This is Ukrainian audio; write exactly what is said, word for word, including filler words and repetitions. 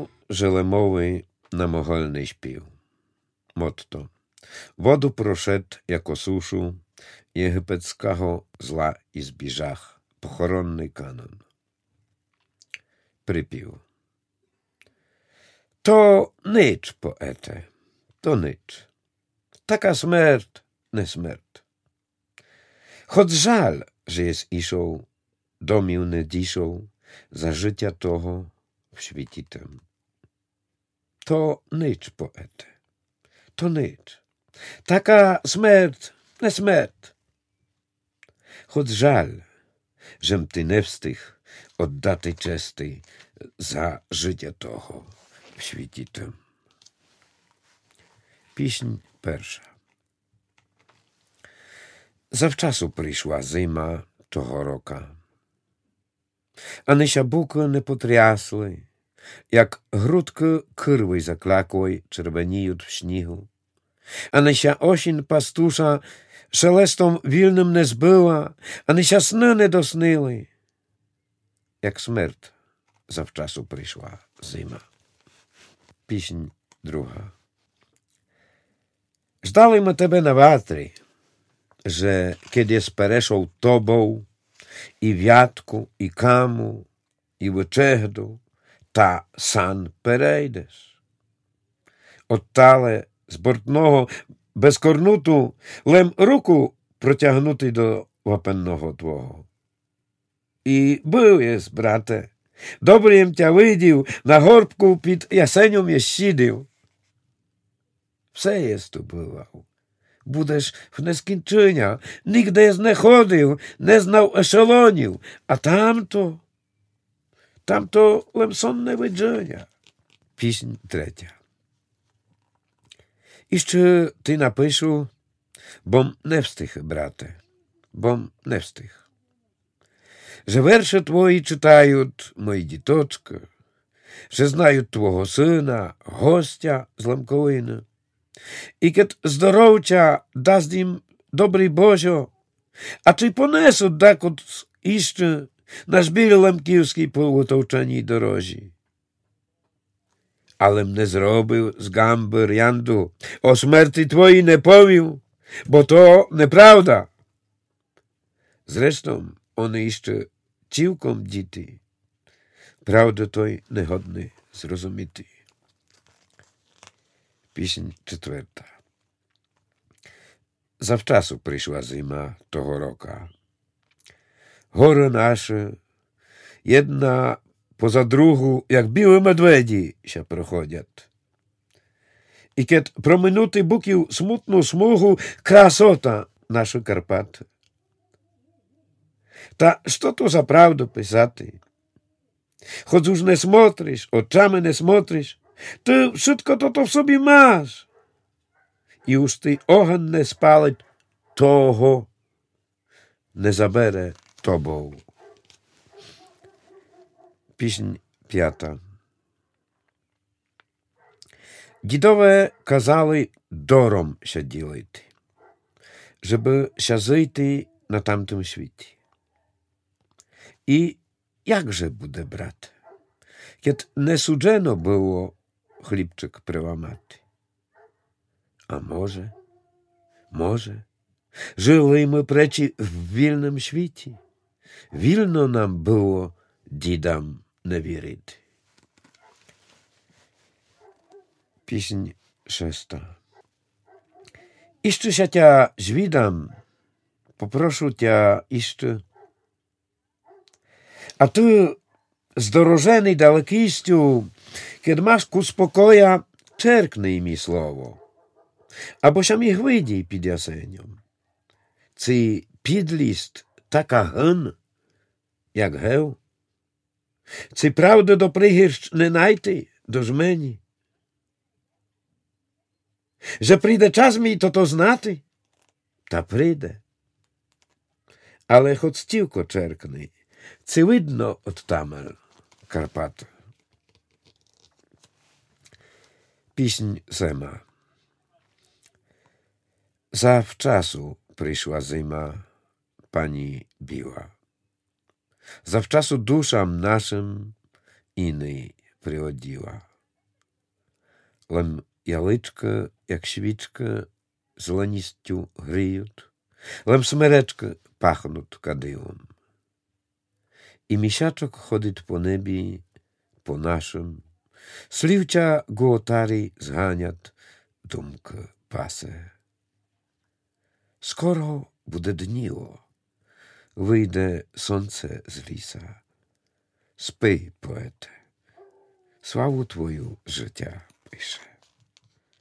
Знаю, желемовий намогольний śpiew. Motto. Wodu proszedł jako suszu, єгипетського зла і збіжах. Похоронний канон. Припів. То ніч, поете, то ніч. Така смерть, не смерть. Хоч жаль, że jest ішов, домів не дійшов, за життя того в світі тем. То ніч, поете, то ніч. Така смерть, не смерть. Хоч жаль, żem ty не встиг odдати чести за життя того в світі тем. Піснь перша. Завчасу прийшла зима того рока. А нися буки не потрясли, як грудки кирви заклякої червоніють в снігу. А нися осінь пастуша шелестом вільним не збила, а нися сни не доснили. Як смерть завчасу прийшла зима. Піснь друга. Ждали ми тебе на ватрі, że kiedy spereszą tobą i wiatku, i kamu, i wyczechdu, ta san perejdziesz. Оттале з бортного без корнуту лем руку протягнути до вапенного твого. І був єс, брате, добрим тя видів, на горбку під ясенем єс сідив. Все єс ту бував. Будеш в нескінчення, нігде не ходив, не знав ешелонів, а там-то, там-то лем сонне видження. Піснь третя. І ще ти напишу, бом не встиг, брате, бом не встиг. Że верші твої читають мої діточки, że знають твого сина, гостя з Лемковини. І кет здоров'я дасть їм добрий Божо, а чи понесуть декот іще на жбілі лемківській полутовчаній дорожі. Алем не зробив з гамби рянду, о смерті твоїй не повів, бо то неправда. Зрештом, вони іще цілком діти, правда той негодний зрозуміти. Піснь четверта. Завчасу прийшла зима того рока. Гори наші, jedna поза другу, як білі медведі, ще проходять. І кет проминути буків смутну смугу красота наші Карпати. Та що то за правду писати? Хоч уж не смотриш, очами не смотриш, ти wszystko to to w sobie masz. I już ty ogień nie spalić, того не забере тобою. Піснь п'ята. Дідове казали дором ся ділити, żeby ся жити на тамтym світі. І якże буде, брат, кет не суджено було хлібчик приламати. А може, може, жили ми пречі в вільному світі. Вільно нам було дідам не вірити. Піснь шеста. Іще ся тя звідам, попрошу тя іще. А ти здорожений далекістю, кед маш ку спокоя, черкни мі слово. Або ся міг видій під ясенем. Ци підліст така гин, як гев. Ци правди до пригірщ не найти до жмені. Же прийде час мій то-то знати? Та прийде. Але хоч стівко черкни, ци видно от тамер Карпат. Піснь сема. Zawczasu przyszła zima, pani biła. Zawczasu duszam naszym innej przychodziła. лем яличка, як свічка, зеленістю гріють, лем смеречка пахнуть кадилом. І місячок ходить по небі, по нашим, слівча гуотарі зганять, думка пасе. Скоро буде дніло, вийде сонце з ліса. Спи, поете, славу твою життя пише.